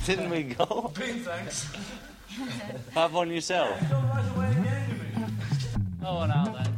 Didn't we go? Big thanks. Have one yourself. Don't write away again, you mean? Oh, now then.